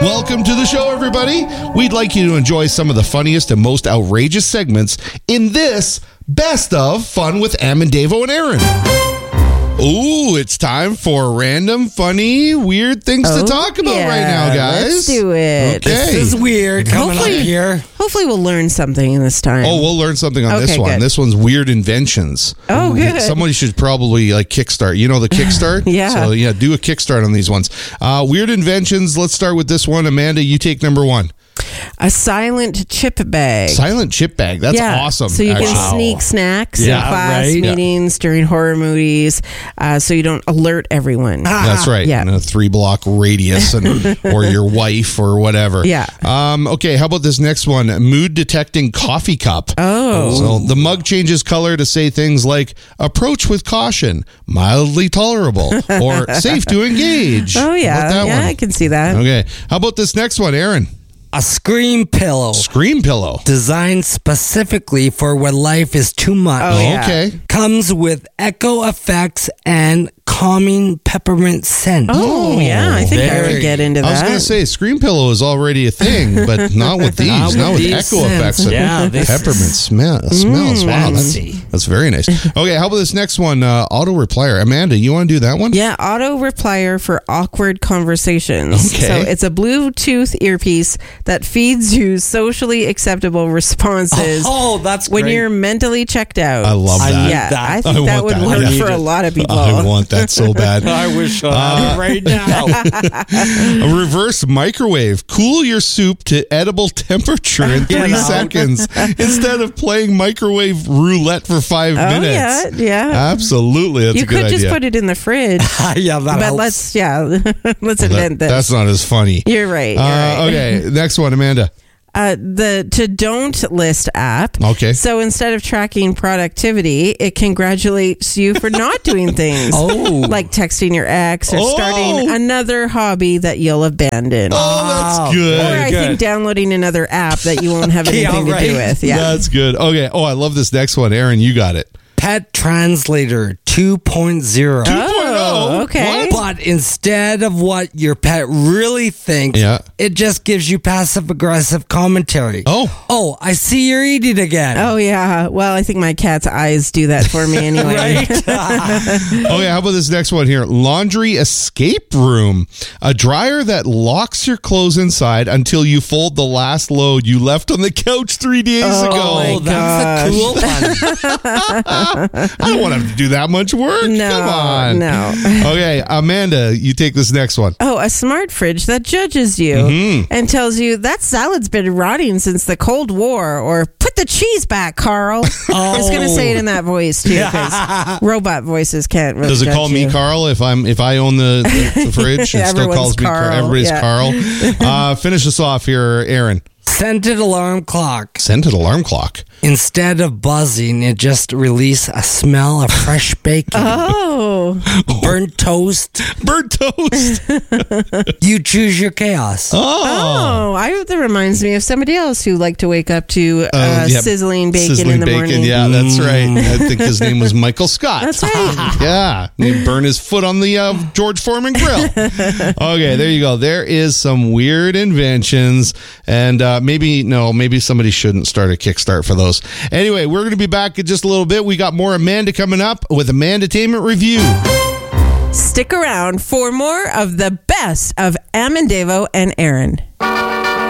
Welcome to the show, everybody. We'd like you to enjoy some of the funniest and most outrageous segments in this Best of Fun with Am and Davo and Aaron. Ooh, it's time for random, funny, weird things to talk about right now, guys. Let's do it. Okay. This is weird coming up here. Hopefully we'll learn something this time. Oh, we'll learn something on this Okay, one. good. This one's weird inventions. Oh, good. Somebody should probably kickstart. You know the kickstart? Yeah. So do a kickstart on these ones. Weird inventions. Let's start with this one. Amanda, you take number one. A silent chip bag. Silent chip bag. That's awesome. So you actually. can sneak snacks in Yeah, class right. meetings during horror movies, so you don't alert everyone. That's right. Yeah. In a 3-block radius, or your wife, or whatever. Yeah. Okay. How about this next one? Mood detecting coffee cup. Oh. So the mug changes color to say things like "approach with caution," "mildly tolerable," or "safe to engage." Oh, How yeah. about that Yeah, one? I can see that. Okay. How about this next one, Aaron? A scream pillow Scream pillow. designed specifically for when life is too much. Oh, yeah. Okay. Comes with echo effects and calming peppermint scent. Oh, yeah. I think I Very. would get into that. I was going to say Scream pillow is already a thing, but not with these. Not with these echo scents. effects and Yeah, this peppermint smells. Wow, fancy. that's very nice. Okay, how about this next one? Auto replier. Amanda, you want to do that one? Yeah, auto replier for awkward conversations. Okay. So it's a Bluetooth earpiece that feeds you socially acceptable responses Oh, that's when great. you're mentally checked out. I love I that. need Yeah, that. I think I that want would that. I work need for a it. lot of people. I want that so bad. I wish I had it right now. A reverse microwave. Cool your soup to edible temperature in 3 seconds instead of playing microwave roulette for 5 Oh, minutes. yeah. Absolutely. That's You a good could just idea. put it in the fridge. Yeah, that But helps. let's invent this. That's not as funny. You're right. You're right. Okay, next one, Amanda. The To Don't List app. Okay. So instead of tracking productivity, it congratulates you for not doing things. Oh. Like texting your ex or Oh. starting another hobby that you'll abandon. Oh, that's good. Or I good. think downloading another app that you won't have Yeah, anything to do right. with. Yeah. That's good. Okay. Oh, I love this next one. Aaron, you got it. Pet Translator 2.0. Oh, okay. But instead of what your pet really thinks, Yeah. it just gives you passive aggressive commentary. Oh. I see you're eating again. Oh, yeah. Well, I think my cat's eyes do that for me anyway. Right? Okay, how about this next one here? Laundry escape room. A dryer that locks your clothes inside until you fold the last load you left on the couch 3 days ago. Oh, that's a cool one. I don't want to have to do that much work. No, Come on. no. Okay, Amanda, you take this next one. Oh, a smart fridge that judges you and tells you that salad's been rotting since the Cold War, or put the cheese back, Carl. It's going to say it in that voice too, because robot voices can't really. Does it judge call me you. Carl if I own the fridge? It still Everyone's calls me Carl, Everybody's yeah. Carl. Finish us off here, Aaron. Scented alarm clock. Scented alarm clock. Instead of buzzing, it just release a smell of fresh bacon. Oh, Burnt toast. Bird toast. You choose your chaos. that reminds me of somebody else who liked to wake up to Yep. sizzling bacon Sizzling in the bacon. morning. Yeah, that's right. I think his name was Michael Scott. That's right. Yeah, he burned his foot on the George Foreman grill. Okay, there you go. There is some weird inventions, and maybe somebody shouldn't start a Kickstart for those. Anyway, we're going to be back in just a little bit. We got more Amanda coming up with Amandatainment Review. Stick around for more of the best of Am and Davo and Aaron.